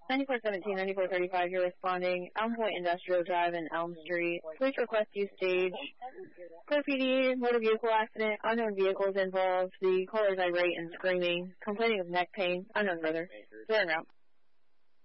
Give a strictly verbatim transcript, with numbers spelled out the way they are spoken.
ninety-four seventeen, ninety-four thirty-five, you're responding. Elm Point Industrial Drive and Elm Street. Police request you stage Clear P D, motor vehicle accident, unknown vehicles involved. The caller is irate and screaming, complaining of neck pain. Unknown brother. Clear en route.